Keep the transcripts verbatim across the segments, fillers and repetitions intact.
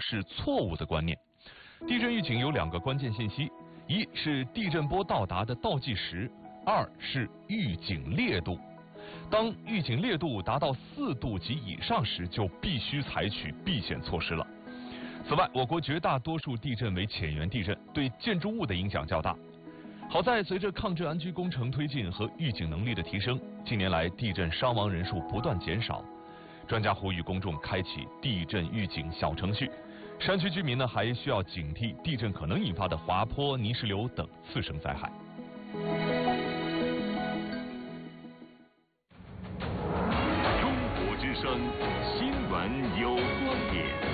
是错误的观念。地震预警有两个关键信息，一是地震波到达的倒计时，二是预警烈度。当预警烈度达到四度及以上时，就必须采取避险措施了。此外，我国绝大多数地震为浅源地震，对建筑物的影响较大。好在随着抗震安居工程推进和预警能力的提升，近年来地震伤亡人数不断减少。专家呼吁公众开启地震预警小程序，山区居民呢还需要警惕地震可能引发的滑坡、泥石流等次生灾害。 中国之声新闻有观点。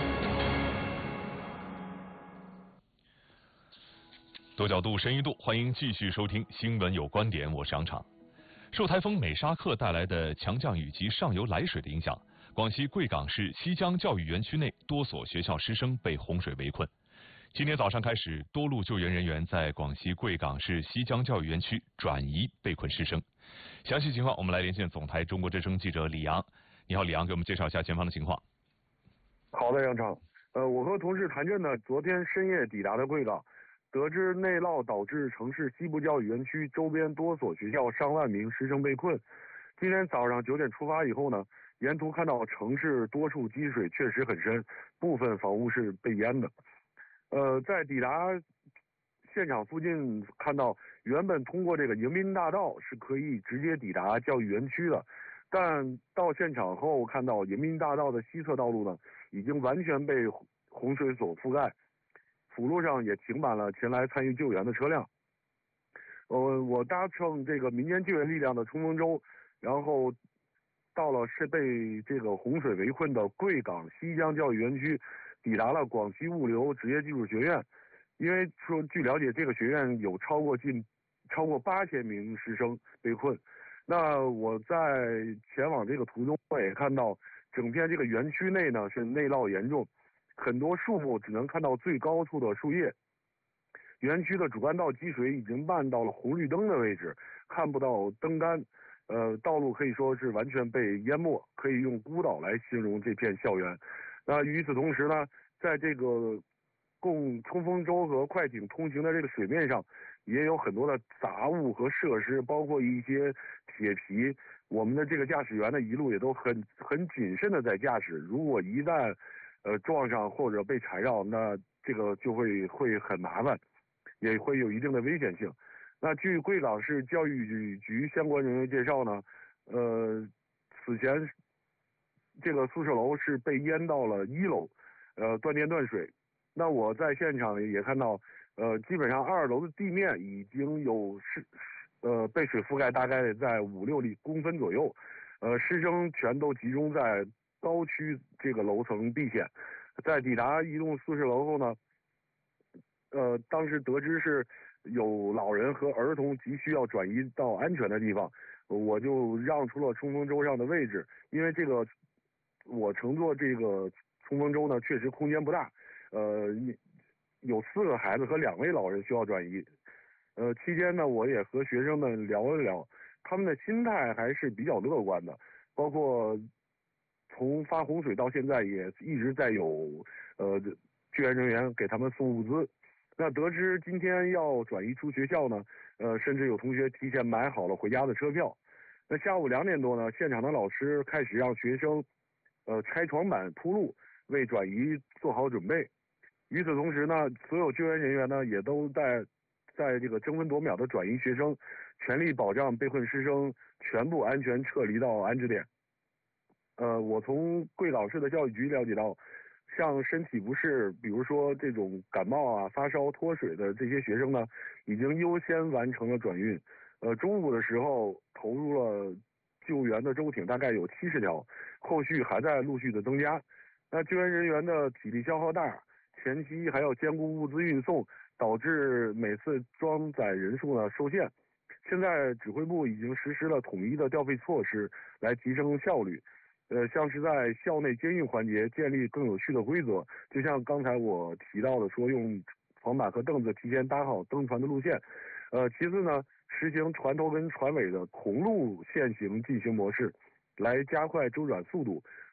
多角度、深一度，欢迎继续收听《新闻有观点》，我是杨昶。受台风美沙克带来的强降雨及上游来水的影响，广西贵港市西江教育园区内多所学校师生被洪水围困。今天早上开始，多路救援人员在广西贵港市西江教育园区转移被困师生。详细情况，我们来连线总台中国之声记者李阳。你好，李阳，给我们介绍一下前方的情况。 好的，杨昶。呃，我和同事谭震呢，昨天深夜抵达的贵港。得知内涝导致城市西部教育园区周边多所学校上万名师生被困。今天早上九点出发以后呢，沿途看到城市多处积水确实很深，部分房屋是被淹的。呃，在抵达现场附近看到，原本通过这个迎宾大道是可以直接抵达教育园区的，但到现场后看到迎宾大道的西侧道路呢，已经完全被洪水所覆盖。辅路上也停满了前来参与救援的车辆。呃，我搭乘这个民间救援力量的冲锋舟，然后到了是被这个洪水围困的贵港西江教育园区，抵达了广西物流职业技术学院。因为说据了解，这个学院有超过近超过八千名师生被困。那我在前往这个途中，我也看到整片这个园区内呢是内涝严重。很多树木只能看到最高处的树叶，园区的主干道积水已经漫到了红绿灯的位置，看不到灯杆，呃，道路可以说是完全被淹没，可以用孤岛来形容这片校园。那与此同时呢，在这个供冲锋舟和快艇通行的这个水面上，也有很多的杂物和设施，包括一些铁皮。我们的这个驾驶员呢，一路也都很很谨慎的在驾驶，如果一旦呃，撞上或者被缠绕，那这个就会会很麻烦，也会有一定的危险性。那据贵港市教育局相关人员介绍呢，呃，此前这个宿舍楼是被淹到了一楼，呃，断电断水。那我在现场也看到，呃，基本上二楼的地面已经有是呃被水覆盖，大概在五六里公分左右，呃，师生全都集中在高区这个楼层避险。在抵达一栋宿舍楼后呢，呃，当时得知是有老人和儿童急需要转移到安全的地方，我就让出了冲锋舟上的位置。因为这个我乘坐这个冲锋舟呢，确实空间不大，呃，有四个孩子和两位老人需要转移。呃，期间呢，我也和学生们聊了聊，他们的心态还是比较乐观的，包括从发洪水到现在也一直在有呃救援人员给他们送物资。那得知今天要转移出学校呢，呃，甚至有同学提前买好了回家的车票。那下午两点多呢，现场的老师开始让学生呃拆床板铺路，为转移做好准备。与此同时呢，所有救援人员呢也都在在这个争分夺秒的转移学生，全力保障被困师生全部安全撤离到安置点。呃，我从贵港市的教育局了解到，像身体不适，比如说这种感冒啊、发烧、脱水的这些学生呢，已经优先完成了转运。呃，中午的时候投入了救援的舟艇，大概有七十条，后续还在陆续的增加。那救援人员的体力消耗大，前期还要兼顾物资运送，导致每次装载人数呢受限。现在指挥部已经实施了统一的调配措施，来提升效率。呃，像是在校内监运环节建立更有序的规则，就像刚才我提到的说，用床板和凳子提前搭好登船的路线。呃，其次呢，实行船头跟船尾的同路线型进行模式，来加快周转速度，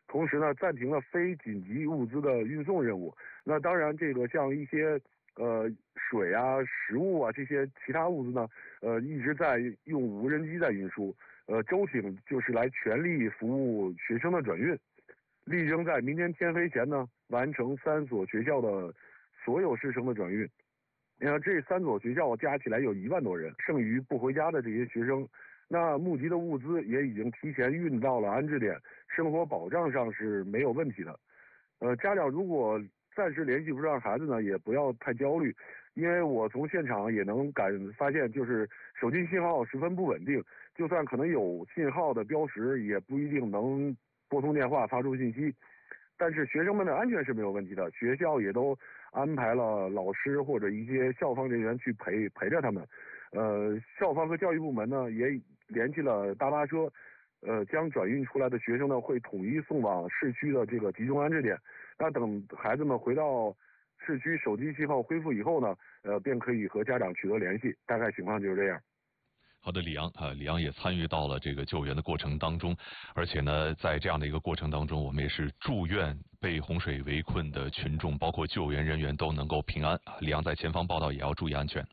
同时呢暂停了非紧急物资的运送任务。那当然，这个像一些呃水啊、食物啊这些其他物资呢，呃一直在用无人机在运输。呃，舟艇就是来全力服务学生的转运，力争在明天天黑前呢完成三所学校的所有师生的转运。你看这三所学校加起来有一万多人，剩余不回家的这些学生，那募集的物资也已经提前运到了安置点，生活保障上是没有问题的。呃，家长如果暂时联系不上孩子呢，也不要太焦虑，因为我从现场也能感发现，就是手机信号十分不稳定，就算可能有信号的标识，也不一定能拨通电话发出信息。但是学生们的安全是没有问题的，学校也都安排了老师或者一些校方人员去陪陪着他们。呃，校方和教育部门呢也联系了大巴车，呃，将转运出来的学生呢会统一送往市区的这个集中安置点。那等孩子们回到市区，手机信号恢复以后呢，呃，便可以和家长取得联系。大概情况就是这样。 好的，李阳啊，李阳也参与到了这个救援的过程当中，而且呢，在这样的一个过程当中，我们也是祝愿被洪水围困的群众，包括救援人员都能够平安。李阳在前方报道，也要注意安全。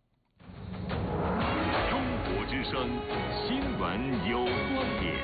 中国之声新闻有观点，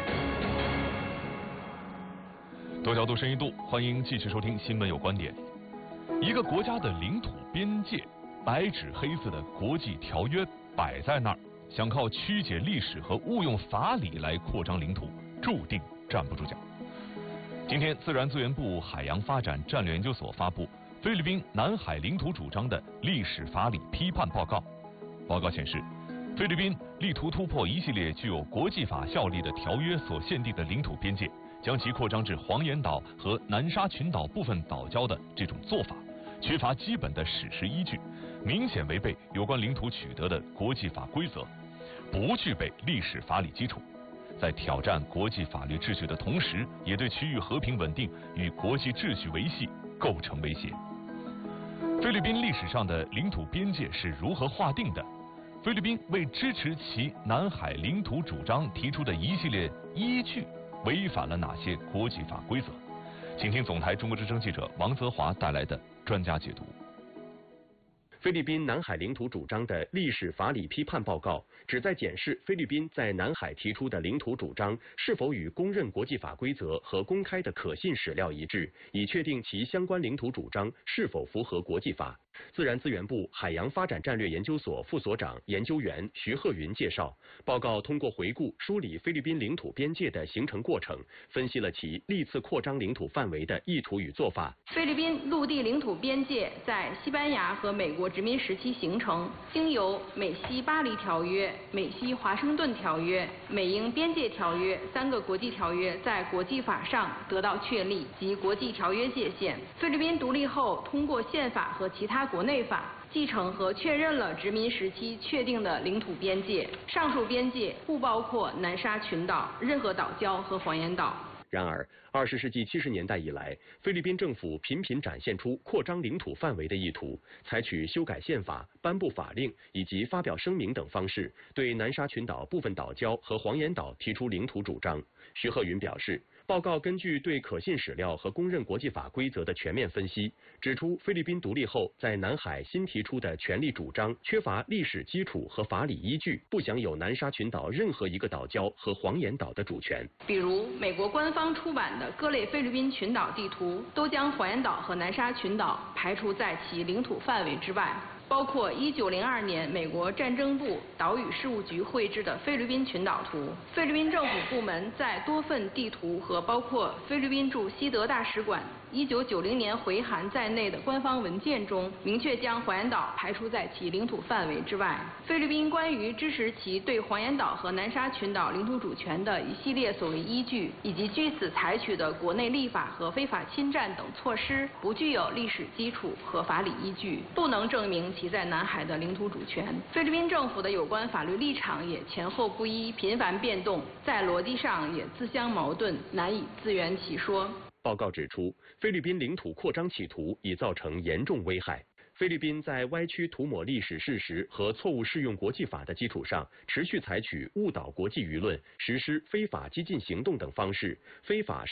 多角度、深一度，欢迎继续收听《新闻有观点》。一个国家的领土边界，白纸黑字的国际条约摆在那儿。想靠曲解历史和误用法理来扩张领土，注定站不住脚。今天，自然资源部海洋发展战略研究所发布菲律宾南海领土主张的历史法理批判报告。报告显示，菲律宾力图突破一系列具有国际法效力的条约所限定的领土边界，将其扩张至黄岩岛和南沙群岛部分岛礁的这种做法，缺乏基本的史实依据，明显违背有关领土取得的国际法规则，不具备历史法理基础，在挑战国际法律秩序的同时，也对区域和平稳定与国际秩序维系构成威胁。菲律宾历史上的领土边界是如何划定的？菲律宾为支持其南海领土主张提出的一系列依据，违反了哪些国际法规则？请听总台中国之声记者王泽华带来的专家解读。 菲律宾南海领土主张的历史法理批判报告旨在检视菲律宾在南海提出的领土主张是否与公认国际法规则和公开的可信史料一致，以确定其相关领土主张是否符合国际法。自然资源部海洋发展战略研究所副所长研究员徐鹤云介绍，报告通过回顾梳理菲律宾领土边界的形成过程，分析了其历次扩张领土范围的意图与做法。 菲律宾陆地领土边界在西班牙和美国殖民时期形成，经由美西巴黎条约、美西华盛顿条约、美英边界条约三个国际条约在国际法上得到确立及国际条约界限。菲律宾独立后，通过宪法和其他国内法继承和确认了殖民时期确定的领土边界，上述边界不包括南沙群岛、任何岛礁和黄岩岛。 然而，二十世纪七十年代以来，菲律宾政府频频展现出扩张领土范围的意图，采取修改宪法、颁布法令以及发表声明等方式，对南沙群岛部分岛礁和黄岩岛提出领土主张。徐鹤云表示，报告根据对可信史料和公认国际法规则的全面分析，指出菲律宾独立后在南海新提出的权利主张缺乏历史基础和法理依据，不享有南沙群岛任何一个岛礁和黄岩岛的主权。 比如，美国官方出版的各类菲律宾群岛地图都将黄岩岛和南沙群岛排除在其领土范围之外。包括一九零二年美国战争部岛屿事务局绘制的菲律宾群岛图，菲律宾政府部门在多份地图和包括菲律宾驻西德大使馆一九九零年回函在内的官方文件中，明确将黄岩岛排除在其领土范围之外。菲律宾关于支持其对黄岩岛和南沙群岛领土主权的一系列所谓依据，以及据此采取的国内立法和非法侵占等措施，不具有历史基础和法理依据，不能证明其在南海的领土主权。菲律宾政府的有关法律立场也前后不一，频繁变动，在逻辑上也自相矛盾，难以自圆其说。 报告指出，菲律宾领土扩张企图已造成严重危害。菲律宾在歪曲涂抹历史事实和错误适用国际法的基础上，持续采取误导国际舆论、实施非法激进行动等方式，非法